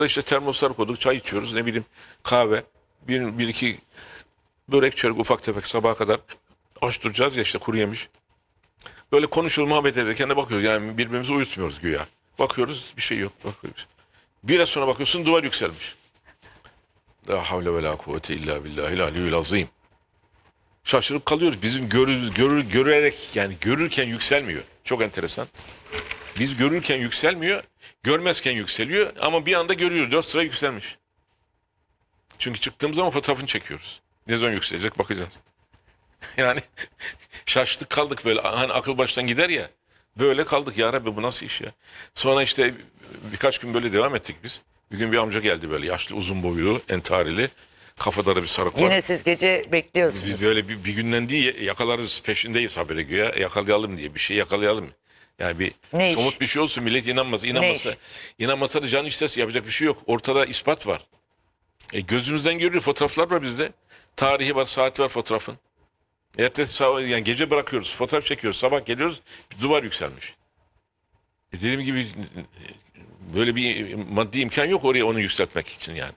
İşte termoslar koyduk, çay içiyoruz, ne bileyim kahve, bir iki börek çörek ufak tefek sabaha kadar aç duracağız ya işte kuru yemiş. Böyle konuşuyoruz, muhabbet ederken de bakıyoruz yani birbirimizi uyutmuyoruz güya. Bakıyoruz bir şey yok. Bakıyoruz. Biraz sonra bakıyorsun duvar yükselmiş. La havle ve la kuvvete illa billahil aliyyil azim. Şaşırıp kalıyoruz. Bizim görerek yani görürken yükselmiyor. Çok enteresan. Biz görürken yükselmiyor, görmezken yükseliyor ama bir anda görüyoruz 4 sıra yükselmiş. Çünkü çıktığımız zaman fotoğrafını çekiyoruz. Ne zaman yükselecek bakacağız. Yani şaştık kaldık böyle hani akıl baştan gider ya. Böyle kaldık ya Rabbi bu nasıl iş ya. Sonra işte birkaç gün böyle devam ettik biz. Bir gün bir amca geldi böyle yaşlı uzun boylu entarili. Kafada da bir sarık var. Yine siz gece bekliyorsunuz. Biz böyle bir günden değil yakalarız peşindeyiz habere güya yakalayalım diye bir şey yakalayalım. Yani bir Ne somut iş? bir şey olsun millet inanmaz. İnanmasa da can istese yapacak bir şey yok. Ortada ispat var. Gözümüzden görüyor fotoğraflar var bizde. Tarihi var saati var fotoğrafın. Yani gece bırakıyoruz fotoğraf çekiyoruz sabah geliyoruz bir duvar yükselmiş. Dediğim gibi böyle bir maddi imkan yok oraya onu yükseltmek için yani.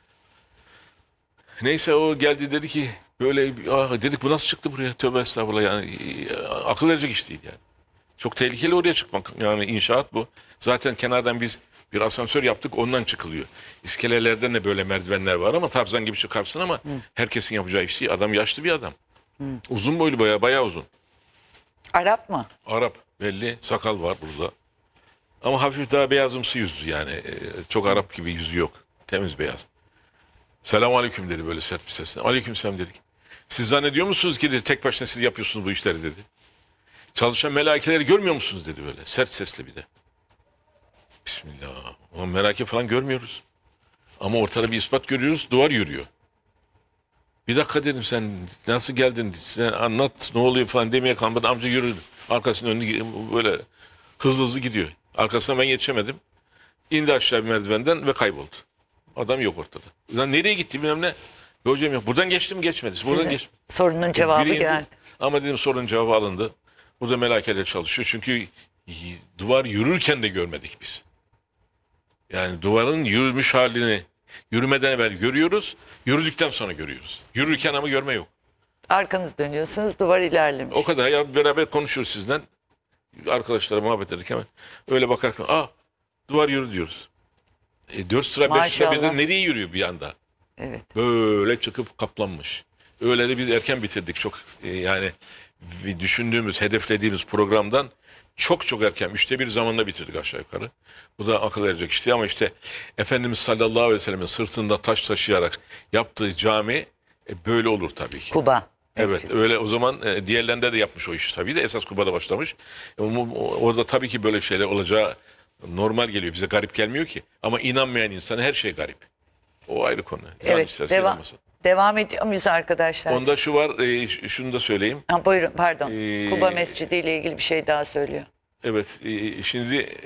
Neyse o geldi dedi ki böyle dedik bu nasıl çıktı buraya tövbe estağfurullah yani akıl verecek iş değil yani. Çok tehlikeli oraya çıkmak yani inşaat bu. Zaten kenardan biz bir asansör yaptık ondan çıkılıyor. İskelelerden de böyle merdivenler var ama Tarzan gibi çıkarsın ama herkesin yapacağı iş değil. Adam yaşlı bir adam. Uzun boylu bayağı uzun. Arap mı? Arap belli sakal var burada. Ama hafif daha beyazımsı yüzlü yani. Çok Arap gibi yüzü yok. Temiz beyaz. Selamun aleyküm dedi böyle sert bir sesle. Aleyküm selam dedik. Siz zannediyor musunuz ki dedi, tek başına siz yapıyorsunuz bu işleri dedi. Çalışan melaikeleri görmüyor musunuz dedi böyle sert sesle bir de. Bismillah. Ama melaike falan görmüyoruz. Ama ortada bir ispat görüyoruz duvar yürüyor. Bir dakika dedim sen nasıl geldin sen anlat ne oluyor falan demeye kalmadı amca yürüdü. Arkasının önünü böyle hızlı gidiyor. Arkasına ben yetişemedim. İndi aşağı bir merdivenden ve kayboldu. Adam yok ortada. Lan nereye gitti bilmem ne. Hocam yok. Buradan geçti mi geçmedi. Buradan geçti. Sorunun cevabı Biri indi. geldi. Ama dedim sorunun cevabı alındı. Burada melakeler çalışıyor. Çünkü duvar yürürken de görmedik biz. Yani duvarın yürümüş halini yürümeden evvel görüyoruz. Yürüdükten sonra görüyoruz. Yürürken ama görme yok. Arkanız dönüyorsunuz duvar ilerlemiş. O kadar ya beraber konuşuyoruz sizden. Arkadaşlara muhabbet ederken öyle bakarken duvar yürü diyoruz. 4 sıra 5 sıra Maşallah. birden nereye yürüyor bir anda? Evet. Böyle çıkıp kaplanmış. Öyle de biz erken bitirdik. Çok yani düşündüğümüz, hedeflediğimiz programdan çok erken. 1/3 zamanda bitirdik aşağı yukarı. Bu da akıl verecek işte ama işte Efendimiz sallallahu aleyhi ve sellem'in sırtında taş taşıyarak yaptığı cami böyle olur tabii ki. Kuba. Evet öyle o zaman diğerlerinde de yapmış o iş tabii de esas Kuba'da başlamış. Orada tabii ki böyle şeyler olacağı normal geliyor. Bize garip gelmiyor ki. Ama inanmayan insana her şey garip. O ayrı konu. Evet. Devam ediyor muyuz arkadaşlar? Onda şu var şunu da söyleyeyim. Buyurun pardon. Kuba Mescidi ile ilgili bir şey daha söylüyor. Evet şimdi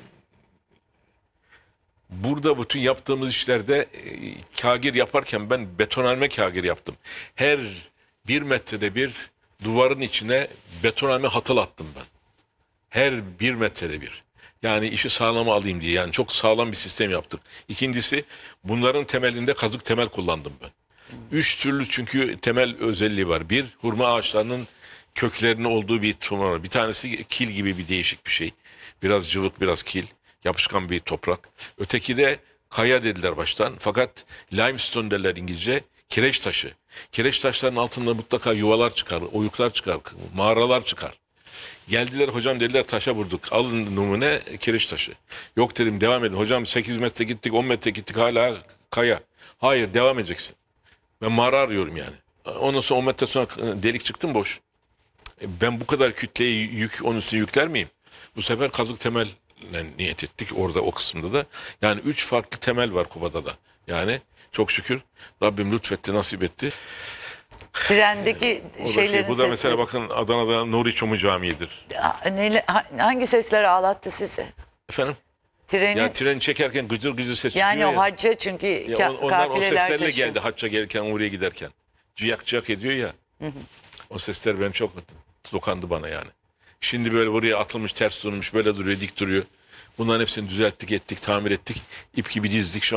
burada bütün yaptığımız işlerde kagir yaparken ben betonarme kagir yaptım. Her 1 metrede bir duvarın içine betonarme hatıl attım ben. Her 1 metrede bir. Yani işi sağlama alayım diye. Yani çok sağlam bir sistem yaptık. İkincisi bunların temelinde kazık temel kullandım ben. 3 türlü çünkü temel özelliği var. Bir hurma ağaçlarının köklerinin olduğu bir toprak var. Bir tanesi kil gibi bir değişik bir şey. Biraz cıvık biraz kil. Yapışkan bir toprak. Öteki de kaya dediler baştan. Fakat limestone derler İngilizce. Kireç taşı. Kireç taşlarının altında mutlaka yuvalar çıkar, oyuklar çıkar, mağaralar çıkar. Geldiler hocam dediler taşa vurduk. Alın numune kireç taşı. Yok dedim devam edin. Hocam 8 metre gittik 10 metre gittik hala kaya. Hayır devam edeceksin. Ben mağara arıyorum yani. Ondan sonra 10 metre sonra delik çıktım boş. Ben bu kadar kütleyi onun üstüne yükler miyim? Bu sefer kazık temel niyet ettik orada o kısımda da. Yani 3 farklı temel var Kuba'da da. Yani çok şükür Rabbim lütfetti nasip etti. Trendeki şeylerin Bu da mesela bakın Adana'da Nuri Çomu Camii'dir. Hangi sesler ağlattı sizi? Efendim? Treni, Ya tren çekerken gıcır gıcır ses yani çıkıyor o ya. hacca çünkü Onlar o kafileler seslerle taşıyor. geldi hacca gelirken oraya giderken. Ciyak ciyak ediyor ya. O sesler benim çok dokandı bana yani. Şimdi böyle buraya atılmış ters durmuş böyle duruyor dik duruyor. Bunların hepsini düzelttik ettik tamir ettik. İp gibi dizdik şu an.